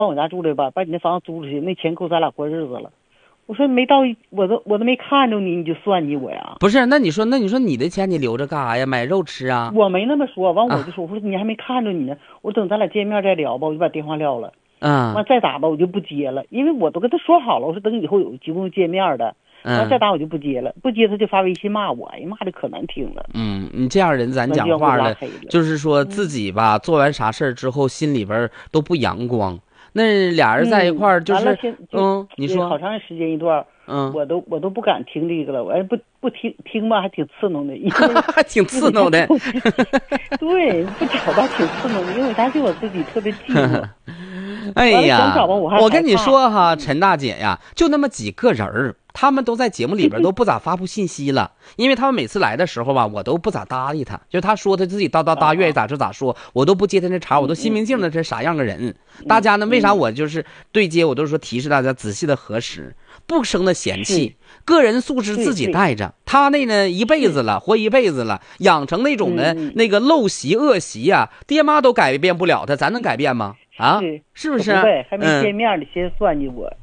我家住来吧，把你那房子租出去，那钱够咱俩过日子了。我说没到，我都没看着你，你就算计我呀？ 不是，那你说你的钱你留着干啥呀？买肉吃啊？ 我没那么说，完我就说，我说你还没看着你呢，我等咱俩见面再聊吧，我就把电话撂了。完再打吧，我就不接了，因为我都跟他说好了，我说等以后有机会见面的。完再打我就不接了，不接他就发微信骂我，哎呀骂的可难听了。 你这样人咱讲话了，就是说自己吧，做完啥事儿之后心里边都不阳光。那俩人在一块儿就是你说好长时间一段，我都不敢听这个了，我不听吧还挺刺挠的， 还挺刺挠的。 对，不找吧挺刺挠的，因为啥对我自己特别寂寞。 哎呀，我跟你说哈，陈大姐呀，就那么几个人儿，他们都在节目里边都不咋发布信息了，因为他们每次来的时候吧，我都不咋搭理他，就他说他自己哒，愿意咋说咋说，我都不接他那茬，我都心明镜的这啥样个人。大家呢，为啥我就是对接，我都说提示大家仔细的核实，不生的嫌弃，个人素质自己带着。他那呢一辈子了，活一辈子了，养成那种的那个陋习恶习呀，爹妈都改变不了他，咱能改变吗？啊，是不是？ 对，还没见面呢，先算计我。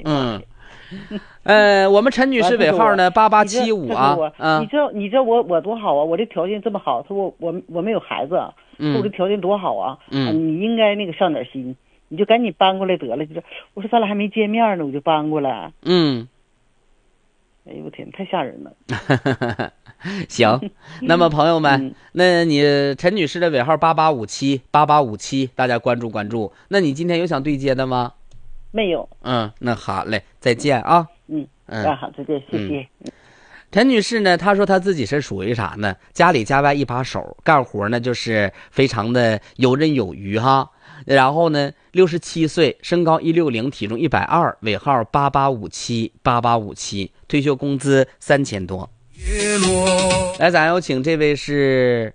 我们陈女士尾号呢8875啊。 你知道我多好啊！我这条件这么好，他说我没有孩子，我这条件多好啊！你应该那个上点心，你就赶紧搬过来得了。就是我说咱俩还没见面呢，我就搬过来。哎呦我天，太吓人了。 行，那么朋友们，那你陈女士的尾号8857，大家关注关注。那你今天有想对接的吗？ 没有。 那好嘞，再见啊。 好，再见，谢谢。 陈女士呢，她说她自己是属于啥呢？家里家外一把手，干活呢就是非常的游刃有余哈。然后呢，67岁，身高160，体重120，尾号8857，退休工资3000多。来，咱有请这位是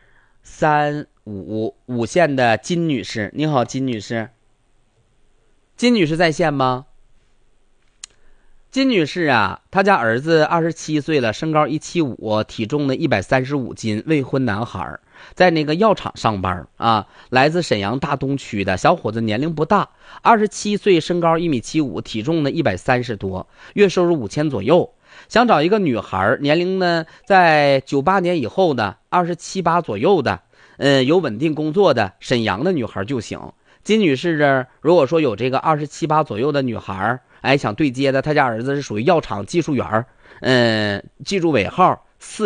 355线的金女士。你好，金女士。金女士在线吗？金女士啊，她家儿子27岁了，身高175，体重呢135斤，未婚男孩，在那个药厂上班啊，来自沈阳大东区的小伙子，年龄不大，27岁，身高1.75米，体重呢130多，月收入5000左右。想找一个女孩，年龄呢在98年以后的27、8左右的，有稳定工作的沈阳的女孩就行。金女士这如果说有这个27、8左右的女孩，想对接的，她家儿子是属于药厂技术员，记住尾号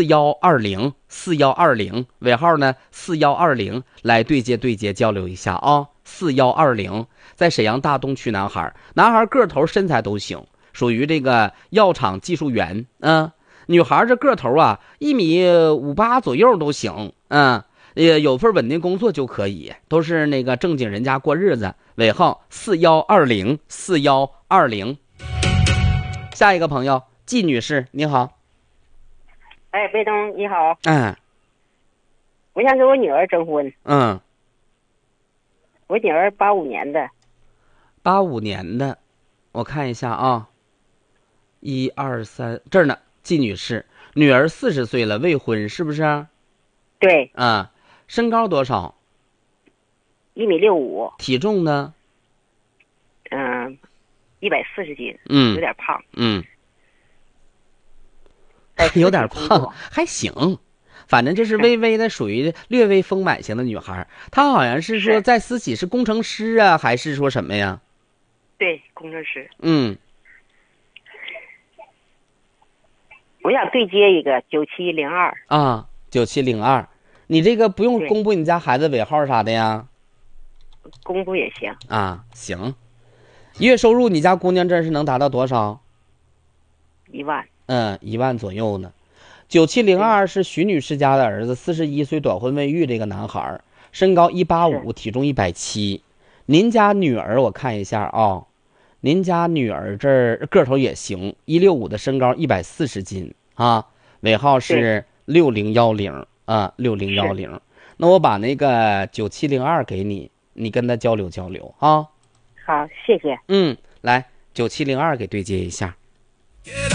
4120，尾号呢4120，来对接交流一下啊。4120，在沈阳大东区，男孩个头身材都行，属于这个药厂技术员。女孩这个头啊1.58米左右都行。有份稳定工作就可以，都是那个正经人家过日子。尾号4120。下一个朋友季女士，你好。 贝东你好。我想给我女儿征婚。我女儿85年的。 85年的，我看一下啊，1、2、3，这儿呢。季女士，女儿40岁了，未婚，是不是？ 对。 身高多少 ？1.65米。 体重呢 ？140斤。有点胖。 有点胖，还行，反正就是微微的属于略微丰满型的女孩。她好像是说在私企是工程师啊，还是说什么呀？ 对，工程师。我想对接一个9702。 9702，你这个不用公布你家孩子尾号啥的呀？ 公布也行。 行。月收入你家姑娘这是能达到多少 ？1万。 1万左右呢。9702是徐女士家的儿子，41岁，短婚未育，这个男孩身高185，体重170。您家女儿我看一下啊，您家女儿这儿个头也行，165的身高，140斤啊，尾号是60106010。那我把那个9702给你，你跟他交流交流啊。 好，谢谢。 来9702给对接一下。